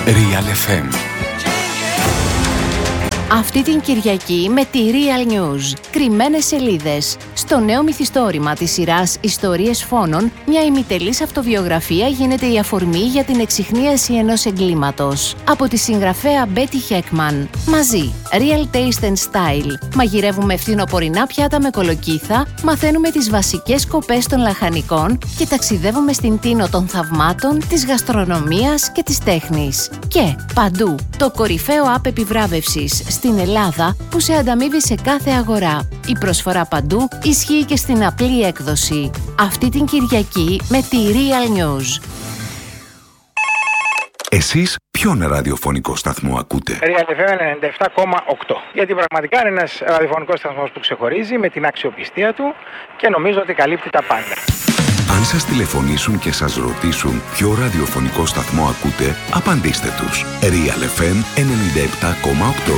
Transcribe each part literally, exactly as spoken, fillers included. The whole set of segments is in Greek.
Real εφ εμ. Αυτή την Κυριακή με τη Real News. Κρυμμένες σελίδες. Στο νέο μυθιστόρημα της σειράς «Ιστορίες Φόνων», μια ημιτελής αυτοβιογραφία γίνεται η αφορμή για την εξιχνίαση ενός εγκλήματος. Από τη συγγραφέα Μπέτι Χέκμαν. Μαζί, Real Taste and Style. Μαγειρεύουμε φθινοπορεινά πιάτα με κολοκύθα, μαθαίνουμε τις βασικές σκοπές των λαχανικών και ταξιδεύουμε στην τίνο των θαυμάτων, της γαστρονομίας και της τέχνης. Και παντού, το κορυφαίο app επιβράβευσης στην Ελλάδα που σε ανταμείβει σε κάθε αγορά. Η προσφορά παντού ισχύει και στην απλή έκδοση. Αυτή την Κυριακή με τη Real News. Εσείς ποιον ραδιοφωνικό σταθμό ακούτε? Real εφ εμ ενενήντα επτά κόμμα οκτώ. Γιατί πραγματικά είναι ένας ραδιοφωνικός σταθμός που ξεχωρίζει με την αξιοπιστία του και νομίζω ότι καλύπτει τα πάντα. Αν σας τηλεφωνήσουν και σας ρωτήσουν ποιο ραδιοφωνικό σταθμό ακούτε, απαντήστε τους. Real εφ εμ ενενήντα επτά κόμμα οκτώ.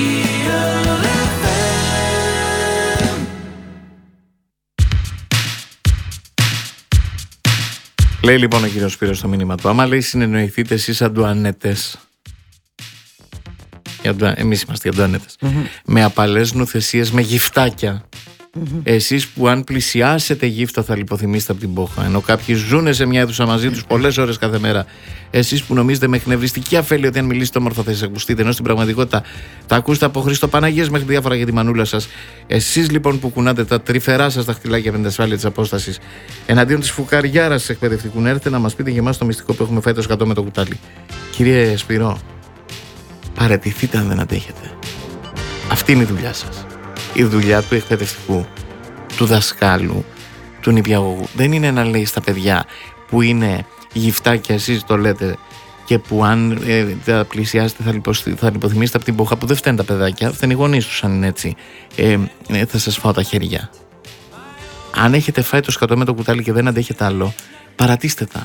Λέει λοιπόν ο κύριος Σπύρος στο μήνυμα του: άμα λέει συνεννοηθείτε εσείς Αντουανέτες, εμείς είμαστε οι Αντουανέτες, mm-hmm. με απαλές νουθεσίες, με γυφτάκια. Mm-hmm. Εσείς που αν πλησιάσετε γύφτα θα λιποθυμήσετε από την πόχα, ενώ κάποιοι ζουνε σε μια αίθουσα μαζί τους πολλές ώρες κάθε μέρα. Εσείς που νομίζετε με εκνευριστική αφέλεια ότι αν μιλήσετε όμορφα θα σας ακουστείτε, ενώ στην πραγματικότητα θα ακούσετε από Χριστοπαναγίες μέχρι διάφορα για τη μανούλα σας. Εσείς λοιπόν που κουνάτε τα τρυφερά σας δαχτυλάκια με την ασφάλεια της απόστασης εναντίον της φουκαριάρας της εκπαιδευτικού, να έρθετε να μας πείτε για εμάς το μυστικό που έχουμε φάει το σκατό με το κουτάλι. Κύριε Σπυρό, παραιτηθείτε αν δεν αντέχετε. Αυτή είναι η δουλειά σας. Η δουλειά του εκπαιδευτικού, του δασκάλου, του νηπιαγωγού δεν είναι να λέει στα παιδιά που είναι γυφτάκια, εσείς το λέτε, και που αν ε, τα πλησιάσετε θα, λιποθυμ, θα λιποθυμήσετε από την πόχα, που δεν φταίνουν τα παιδάκια, φταίνουν οι γονείς τους αν είναι έτσι. Ε, ε, θα σας φάω τα χέρια. Αν έχετε φάει το σκατό με το κουτάλι και δεν αντέχετε άλλο, παρατήστε τα.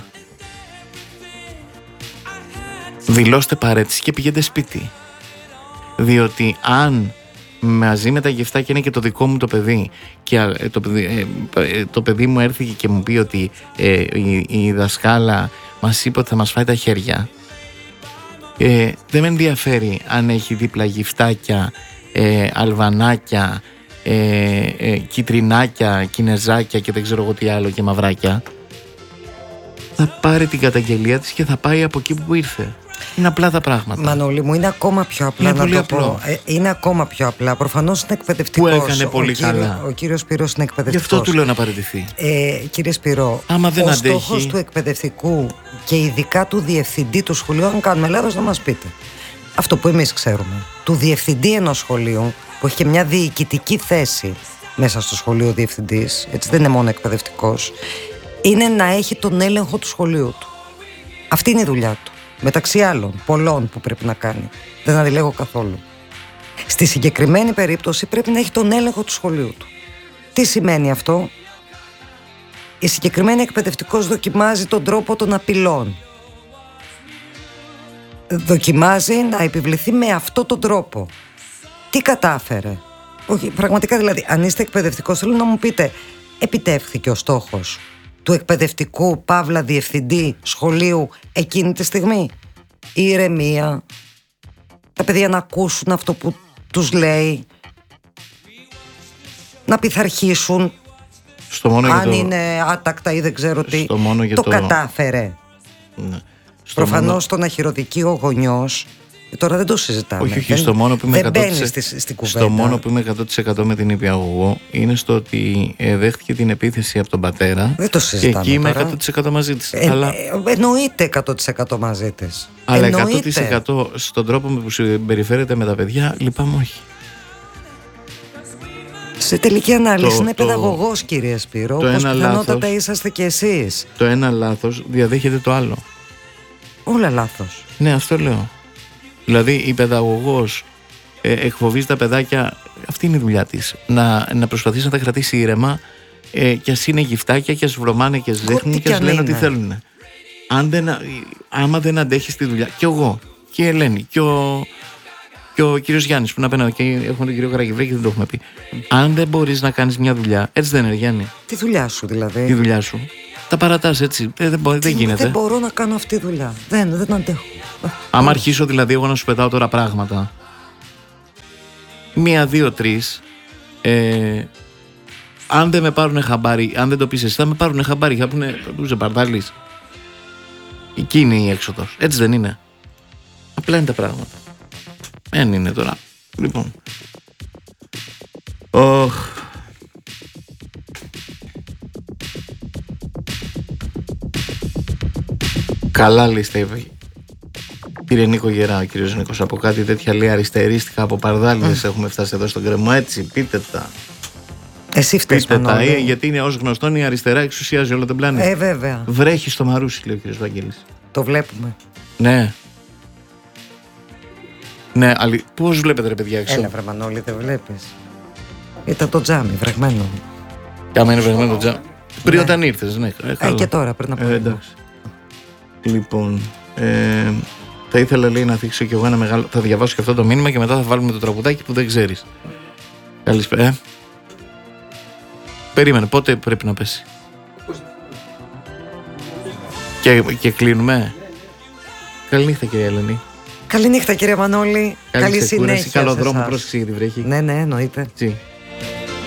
Δηλώστε παρέτηση και πηγαίνετε σπίτι. Διότι αν μαζί με τα γυφτάκια είναι και το δικό μου το παιδί και ε, το, παιδί, ε, το παιδί μου έρθει και μου πει ότι ε, η, η δασκάλα μας είπε ότι θα μας φάει τα χέρια, ε, δεν με ενδιαφέρει αν έχει δίπλα γυφτάκια, ε, αλβανάκια, ε, ε, κιτρινάκια, κινεζάκια και δεν ξέρω εγώ τι άλλο και μαυράκια. Θα πάρει την καταγγελία της και θα πάει από εκεί που ήρθε. Είναι απλά τα πράγματα. Μανώλη μου, είναι ακόμα πιο απλά. Είναι να πολύ το απλό. πω. Ε, είναι ακόμα πιο απλά. Προφανώς είναι εκπαιδευτικός. Που έκανε πολύ ο καλά. Κύριο, ο κύριος Σπύρος είναι εκπαιδευτικός. Γι' αυτό του λέω να παραιτηθεί. Ε, κύριε Σπυρό, άμα δεν ο αντέχει... στόχος του εκπαιδευτικού και ειδικά του διευθυντή του σχολείου, αν κάνουμε λάθος να μας πείτε. Αυτό που εμείς ξέρουμε. Του διευθυντή ενός σχολείου, που έχει και μια διοικητική θέση μέσα στο σχολείο ο διευθυντής, έτσι δεν είναι μόνο εκπαιδευτικός, είναι να έχει τον έλεγχο του σχολείου του. Αυτή είναι η δουλειά του. Μεταξύ άλλων, πολλών που πρέπει να κάνει. Δεν αντιλέγω καθόλου. Στη συγκεκριμένη περίπτωση πρέπει να έχει τον έλεγχο του σχολείου του. Τι σημαίνει αυτό? Η συγκεκριμένη εκπαιδευτικός δοκιμάζει τον τρόπο των απειλών. Δοκιμάζει να επιβληθεί με αυτό τον τρόπο. Τι κατάφερε? Όχι, πραγματικά δηλαδή, αν είστε εκπαιδευτικός, θέλω να μου πείτε, επιτεύχθηκε ο στόχος του εκπαιδευτικού παύλα διευθυντή σχολείου εκείνη τη στιγμή? Η ηρεμία, τα παιδιά να ακούσουν αυτό που τους λέει, να πειθαρχήσουν, στο μόνο αν το... είναι άτακτα ή δεν ξέρω τι, το, το, το κατάφερε. Ναι. Προφανώς μόνο... το να χειροδικεί ο γονιός, τώρα δεν το συζητάμε. Όχι, όχι, δεν, στο μόνο που είμαι δεν εκατό τοις εκατό μπαίνει στη, στην κουβέντα. Στο μόνο που είμαι εκατό τοις εκατό με την νηπιαγωγό είναι στο ότι ε, δέχτηκε την επίθεση από τον πατέρα. Δεν το συζητάμε. Και εκεί είμαι τώρα. εκατό τοις εκατό μαζί της. Ε, αλλά... ε, εννοείται εκατό τοις εκατό μαζί της. Αλλά εννοείται. εκατό τοις εκατό στον τρόπο που συμπεριφέρεται με τα παιδιά, λυπάμαι όχι. Σε τελική ανάλυση το, είναι το, παιδαγωγός, κύριε Σπύρο, το όπως ένα πιθανότατα λάθος, είσαστε κι εσείς. Το ένα λάθος διαδέχεται το άλλο. Όλα λάθος. Ναι, αυτό λέω. Δηλαδή η παιδαγωγός ε, εκφοβίζει τα παιδάκια, αυτή είναι η δουλειά της. Να, να προσπαθήσει να τα κρατήσει ήρεμα, ε, κι ας είναι γυφτάκια, κι ας βρωμάνε και ας δείχνουν και ας λένε ό,τι θέλουν. Αν δεν, άμα δεν αντέχεις τη δουλειά, κι εγώ, και η Ελένη, και ο, και ο κύριος Γιάννης που είναι απέναντι, και έχουμε τον κύριο Καραγιβρή και δεν το έχουμε πει. Αν δεν μπορείς να κάνεις μια δουλειά, έτσι δεν είναι, Γιάννη? Τη δουλειά σου δηλαδή. Τη δουλειά σου. Τα παρατάς έτσι. Δεν, δεν, δεν γίνεται. Δεν μπορώ να κάνω αυτή τη δουλειά. Δεν, δεν αντέχω. Άμα αρχίσω δηλαδή εγώ να σου πετάω τώρα πράγματα, μία, δύο, τρεις, ε, αν δεν με πάρουν χαμπάρι, αν δεν το πεις εσύ, θα με πάρουν χαμπάρι. Θα πούνε, του σε παρτάλεις. Εκεί είναι η έξοδος. Έτσι δεν είναι? Απλά είναι τα πράγματα. Δεν είναι τώρα. Λοιπόν. Oh. Καλά λίστα είπε. Κύριε Νίκο Γερά, ο κύριος Νίκος, από κάτι τέτοια λέει αριστερίστηκα από παρδάλιδες mm. έχουμε φτάσει εδώ στον κρεμό. Έτσι, πείτε τα. Εσύ φταίς, πείτε τα, ε, γιατί είναι ως γνωστόν η αριστερά εξουσιάζει όλο τον πλανήτη. Ε, βέβαια. Βρέχει στο Μαρούσι, λέει ο κύριος Βαγγέλης. Το βλέπουμε. Ναι. Ναι, αλλά πώς βλέπετε ρε παιδιά έξω? Έλα βρε Μανώλη, δεν βλέπεις? Ήταν το τζάμι, βρεγμένο. Κάμα είναι βρεγμένο το τζάμι. Πριν Ναι. όταν ήρθες, ναι. Ε, Ε, και τώρα πριν από ε, εντάξει. Λοιπόν, ε, θα ήθελα λέει να θίξω κι εγώ ένα μεγάλο. Θα διαβάσω και αυτό το μήνυμα και μετά θα βάλουμε το τραγουδάκι που δεν ξέρεις. Καλησπέρα. Ε. Περίμενε, πότε πρέπει να πέσει? Και, και κλείνουμε. Καληνύχτα κυρία Ελένη. Καληνύχτα κύριε Μανώλη. Καλή συνέχεια. Καλό σε δρόμο, εσάς. πρόσεξε γιατί βρέχει. Ναι, ναι, εννοείται. Τι.